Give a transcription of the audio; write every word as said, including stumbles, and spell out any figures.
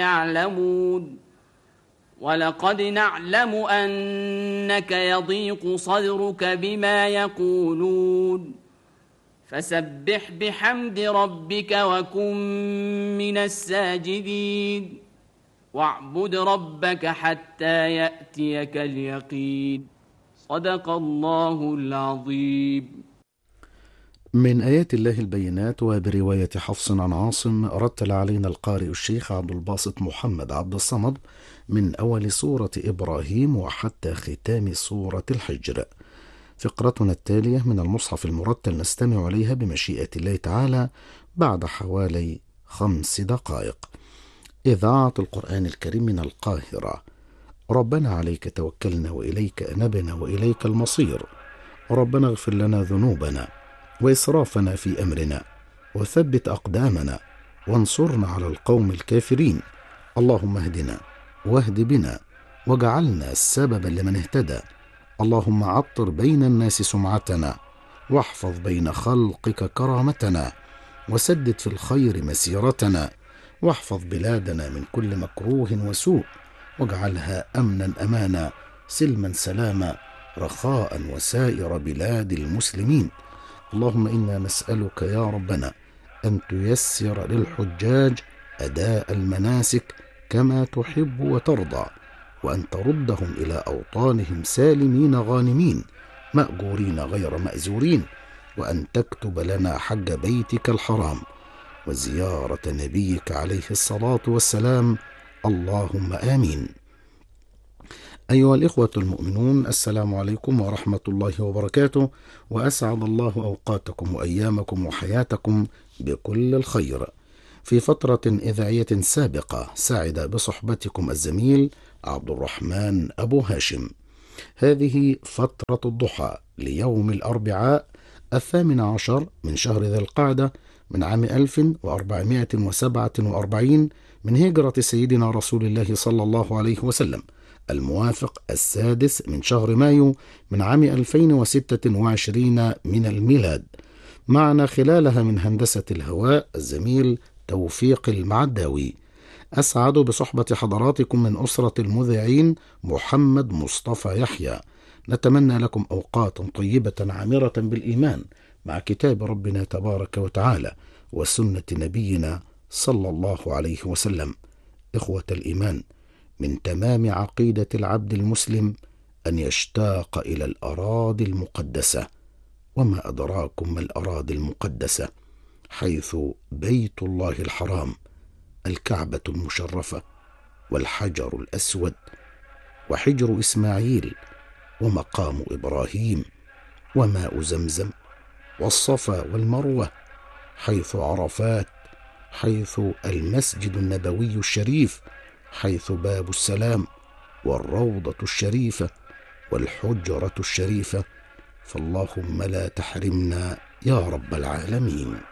يعلمون ولقد نعلم أنك يضيق صدرك بما يقولون فسبح بحمد ربك وكن من الساجدين واعبد ربك حتى يأتيك اليقين صدق الله العظيم. من آيات الله البينات. وبرواية حفص عن عاصم رتل علينا القارئ الشيخ عبد الباسط محمد عبد الصمد من أول سورة إبراهيم وحتى ختام سورة الحجر. فقرتنا التالية من المصحف المرتل نستمع إليها بمشيئة الله تعالى بعد حوالي خمس دقائق. إذاعة القرآن الكريم من القاهرة. ربنا عليك توكلنا وإليك أنبنا وإليك المصير. ربنا اغفر لنا ذنوبنا وإسرافنا في أمرنا وثبت أقدامنا وانصرنا على القوم الكافرين. اللهم اهدنا واهد بنا واجعلنا سببا لمن اهتدى. اللهم عطر بين الناس سمعتنا واحفظ بين خلقك كرامتنا وسدد في الخير مسيرتنا واحفظ بلادنا من كل مكروه وسوء واجعلها أمنا أمانا سلما سلاما رخاء وسائر بلاد المسلمين. اللهم إنا نسألك يا ربنا أن تيسر للحجاج أداء المناسك كما تحب وترضى، وأن تردهم إلى أوطانهم سالمين غانمين مأجورين غير مأزورين، وأن تكتب لنا حج بيتك الحرام وزيارة نبيك عليه الصلاة والسلام. اللهم آمين. أيها الإخوة المؤمنون، السلام عليكم ورحمة الله وبركاته، وأسعد الله أوقاتكم وأيامكم وحياتكم بكل الخير. في فترة إذاعية سابقة سعد بصحبتكم الزميل عبد الرحمن أبو هاشم. هذه فترة الضحى ليوم الأربعاء الثامن عشر من شهر ذي القعدة من عام ألف وأربعمائة وسبعة وأربعين من هجرة سيدنا رسول الله صلى الله عليه وسلم، الموافق السادس من شهر مايو من عام ألفين وستة وعشرين من الميلاد. معنا خلالها من هندسة الهواء الزميل توفيق المعداوي. أسعد بصحبة حضراتكم من أسرة المذيعين محمد مصطفى يحيى. نتمنى لكم أوقات طيبة عامرة بالإيمان مع كتاب ربنا تبارك وتعالى وسنة نبينا صلى الله عليه وسلم. إخوة الإيمان، من تمام عقيدة العبد المسلم أن يشتاق إلى الأراضي المقدسة. وما أدراكم ما الأراضي المقدسة؟ حيث بيت الله الحرام، الكعبة المشرفة، والحجر الأسود، وحجر إسماعيل، ومقام إبراهيم، وماء زمزم، والصفا والمروة، حيث عرفات، حيث المسجد النبوي الشريف، حيث باب السلام، والروضة الشريفة، والحجرة الشريفة. فاللهم لا تحرمنا يا رب العالمين.